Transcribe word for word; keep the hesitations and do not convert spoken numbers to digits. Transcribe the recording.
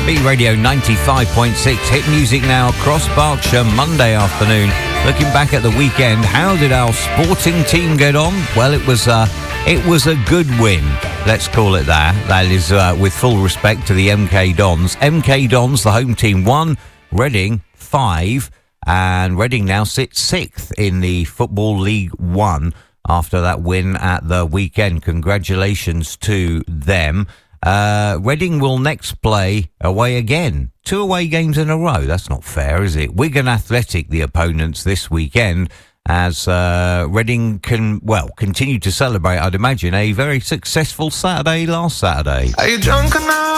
B Radio ninety-five point six, hit music now across Berkshire, Monday afternoon. Looking back at the weekend, how did our sporting team get on? Well, it was uh, it was a good win, let's call it that. That is uh, with full respect to the M K Dons. M K Dons, the home team, won, Reading five, and Reading now sits sixth in the Football League One after that win at the weekend. Congratulations to them. Uh, Reading will next play away again. Two away games in a row. That's not fair, is it? Wigan Athletic, the opponents this weekend, as uh, Reading can, well, continue to celebrate, I'd imagine, a very successful Saturday last Saturday. Are you drunk enough?